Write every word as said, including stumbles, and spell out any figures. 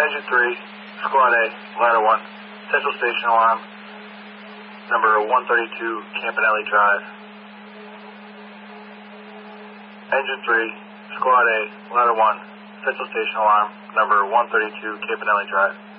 Engine three, Squad A, Ladder one, Central Station alarm, number one thirty-two, Campanelli Drive. Engine three, Squad A, Ladder one, Central Station alarm, number one thirty-two, Campanelli Drive.